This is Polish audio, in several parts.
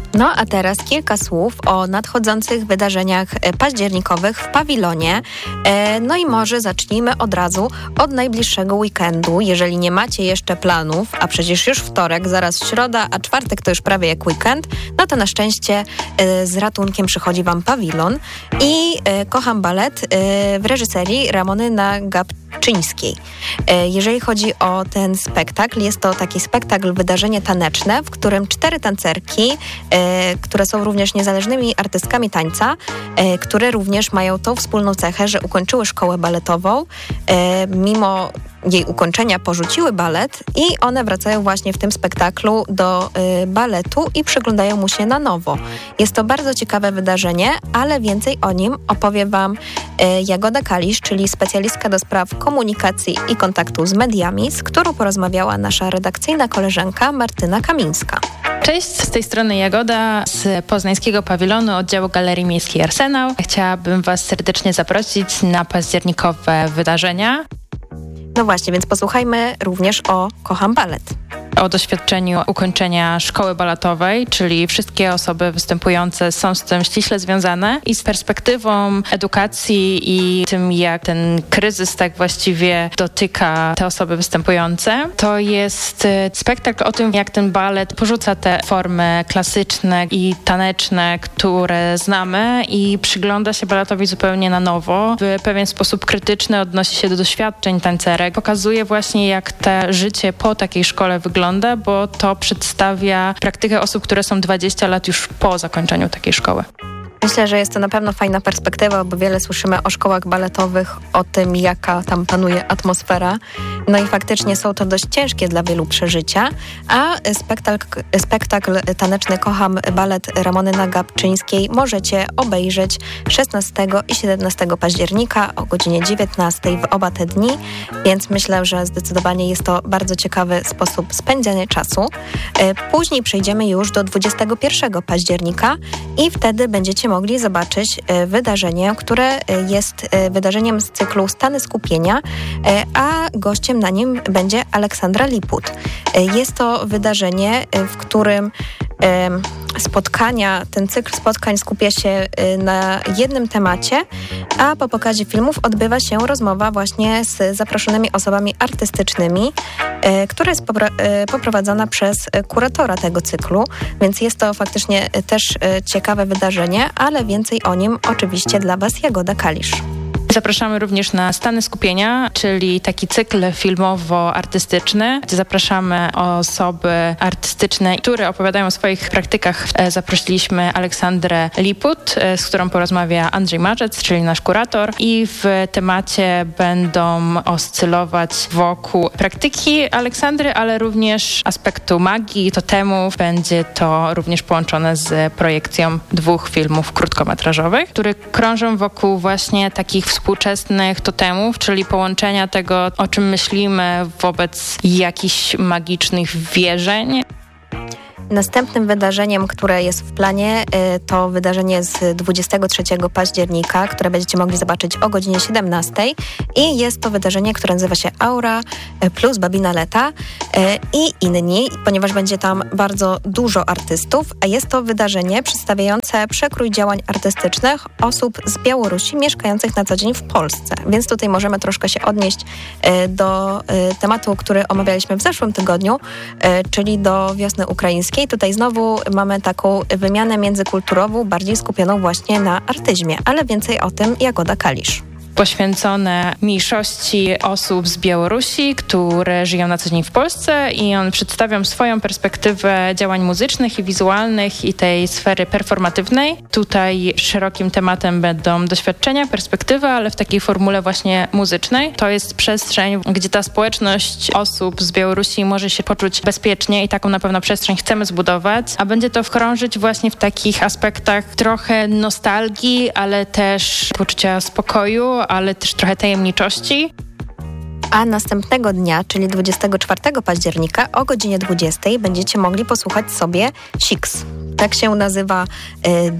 No a teraz kilka słów o nadchodzących wydarzeniach październikowych w pawilonie. No i może zacznijmy od razu od najbliższego weekendu. Jeżeli nie macie jeszcze planów, a przecież już wtorek, zaraz środa, a czwartek to już prawie jak weekend, no to na szczęście z ratunkiem przychodzi wam pawilon i Kocham balet w reżyserii Ramony Nagapczyńskiej. Jeżeli chodzi o ten spektakl, jest to taki spektakl, wydarzenie taneczne, w którym 4 tancerki, które są również niezależnymi artystkami tańca, które również mają tą wspólną cechę, że ukończyły szkołę baletową, mimo jej ukończenia porzuciły balet i one wracają właśnie w tym spektaklu do baletu i przyglądają mu się na nowo. Jest to bardzo ciekawe wydarzenie, ale więcej o nim opowie wam Jagoda Kalisz, czyli specjalistka do spraw komunikacji i kontaktu z mediami, z którą porozmawiała nasza redakcyjna koleżanka Martyna Kamińska. Cześć, z tej strony Jagoda z poznańskiego pawilonu oddziału Galerii Miejskiej Arsenał. Chciałabym was serdecznie zaprosić na październikowe wydarzenia. No właśnie, więc posłuchajmy również o Kocham balet. O doświadczeniu ukończenia szkoły baletowej, czyli wszystkie osoby występujące są z tym ściśle związane i z perspektywą edukacji i tym, jak ten kryzys tak właściwie dotyka te osoby występujące. To jest spektakl o tym, jak ten balet porzuca te formy klasyczne i taneczne, które znamy i przygląda się baletowi zupełnie na nowo. W pewien sposób krytyczny odnosi się do doświadczeń tancerek. Pokazuje właśnie, jak to życie po takiej szkole wygląda, bo to przedstawia praktykę osób, które są 20 lat już po zakończeniu takiej szkoły. Myślę, że jest to na pewno fajna perspektywa, bo wiele słyszymy o szkołach baletowych, o tym, jaka tam panuje atmosfera. No i faktycznie są to dość ciężkie dla wielu przeżycia, a spektakl taneczny Kocham balet Ramony Nagapczyńskiej możecie obejrzeć 16 i 17 października o godzinie 19 w oba te dni, więc myślę, że zdecydowanie jest to bardzo ciekawy sposób spędzania czasu. Później przejdziemy już do 21 października i wtedy będziecie mogli zobaczyć wydarzenie, które jest wydarzeniem z cyklu Stany Skupienia, a gościem na nim będzie Aleksandra Liput. Jest to wydarzenie, w którym ten cykl spotkań skupia się na jednym temacie, a po pokazie filmów odbywa się rozmowa właśnie z zaproszonymi osobami artystycznymi, która jest poprowadzona przez kuratora tego cyklu, więc jest to faktycznie też ciekawe wydarzenie, ale więcej o nim oczywiście dla was Jagoda Kalisz. Zapraszamy również na Stany Skupienia, czyli taki cykl filmowo-artystyczny, gdzie zapraszamy osoby artystyczne, które opowiadają o swoich praktykach. Zaprosiliśmy Aleksandrę Liput, z którą porozmawia Andrzej Marzec, czyli nasz kurator, i w temacie będą oscylować wokół praktyki Aleksandry, ale również aspektu magii, totemów. Będzie to również połączone z projekcją 2 filmów krótkometrażowych, które krążą wokół właśnie takich współczesnych totemów, czyli połączenia tego, o czym myślimy wobec jakichś magicznych wierzeń. Następnym wydarzeniem, które jest w planie, to wydarzenie z 23 października, które będziecie mogli zobaczyć o godzinie 17 i jest to wydarzenie, które nazywa się Aura plus Babina Leta i inni, ponieważ będzie tam bardzo dużo artystów, a jest to wydarzenie przedstawiające przekrój działań artystycznych osób z Białorusi mieszkających na co dzień w Polsce. Więc tutaj możemy troszkę się odnieść do tematu, który omawialiśmy w zeszłym tygodniu, czyli do wiosny ukraińskiej. Tutaj znowu mamy taką wymianę międzykulturową, bardziej skupioną właśnie na artyzmie, ale więcej o tym Jagoda Kalisz. Poświęcone mniejszości osób z Białorusi, które żyją na co dzień w Polsce i one przedstawią swoją perspektywę działań muzycznych i wizualnych i tej sfery performatywnej. Tutaj szerokim tematem będą doświadczenia, perspektywy, ale w takiej formule właśnie muzycznej. To jest przestrzeń, gdzie ta społeczność osób z Białorusi może się poczuć bezpiecznie i taką na pewno przestrzeń chcemy zbudować, a będzie to krążyć właśnie w takich aspektach trochę nostalgii, ale też poczucia spokoju, ale też trochę tajemniczości. A następnego dnia, czyli 24 października o godzinie 20 będziecie mogli posłuchać sobie Six. Tak się nazywa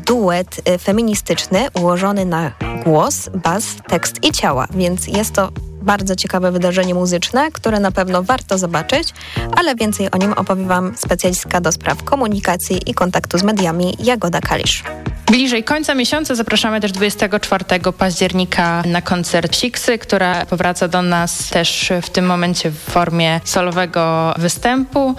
duet feministyczny ułożony na głos, bas, tekst i ciała, więc jest to bardzo ciekawe wydarzenie muzyczne, które na pewno warto zobaczyć, ale więcej o nim opowie Wam specjalistka do spraw komunikacji i kontaktu z mediami Jagoda Kalisz. Bliżej końca miesiąca zapraszamy też 24 października na koncert Siksy, która powraca do nas też w tym momencie w formie solowego występu.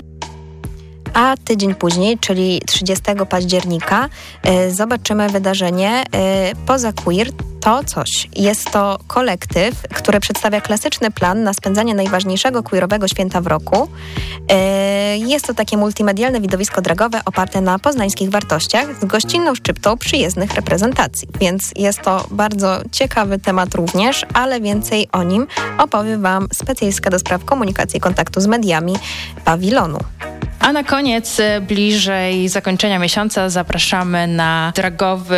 A tydzień później, czyli 30 października, zobaczymy wydarzenie Poza Queer to coś. Jest to kolektyw, który przedstawia klasyczny plan na spędzanie najważniejszego queerowego święta w roku. Jest to takie multimedialne widowisko dragowe oparte na poznańskich wartościach z gościnną szczyptą przyjezdnych reprezentacji. Więc jest to bardzo ciekawy temat również, ale więcej o nim opowie Wam specjalistka do spraw komunikacji i kontaktu z mediami Pawilonu. A na koniec, bliżej zakończenia miesiąca, zapraszamy na dragowy,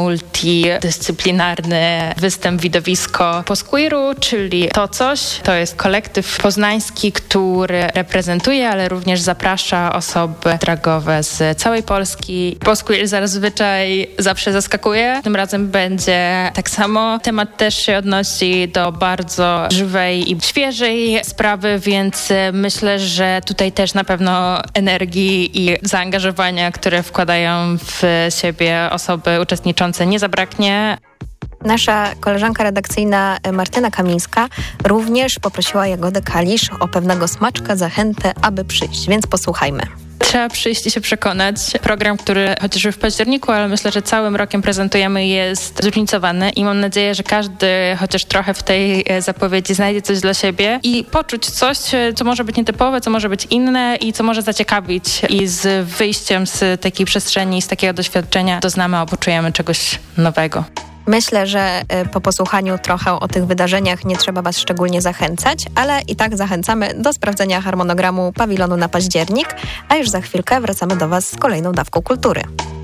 multidyscyplinarny występ widowisko Posqueeru, czyli To Coś. To jest kolektyw poznański, który reprezentuje, ale również zaprasza osoby dragowe z całej Polski. Posqueer zazwyczaj zawsze zaskakuje. Tym razem będzie tak samo. Temat też się odnosi do bardzo żywej i świeżej sprawy, więc myślę, że tutaj też na pewno energii i zaangażowania, które wkładają w siebie osoby uczestniczące, nie zabraknie. Nasza koleżanka redakcyjna Martyna Kamińska również poprosiła Jagodę Kalisz o pewnego smaczka, zachętę, aby przyjść, więc posłuchajmy. Trzeba przyjść i się przekonać. Program, który chociażby w październiku, ale myślę, że całym rokiem prezentujemy, jest zróżnicowany i mam nadzieję, że każdy chociaż trochę w tej zapowiedzi znajdzie coś dla siebie i poczuć coś, co może być nietypowe, co może być inne i co może zaciekawić. I z wyjściem z takiej przestrzeni, z takiego doświadczenia doznamy, a poczujemy czegoś nowego. Myślę, że po posłuchaniu trochę o tych wydarzeniach nie trzeba Was szczególnie zachęcać, ale i tak zachęcamy do sprawdzenia harmonogramu Pawilonu na październik, a już za chwilkę wracamy do Was z kolejną dawką kultury.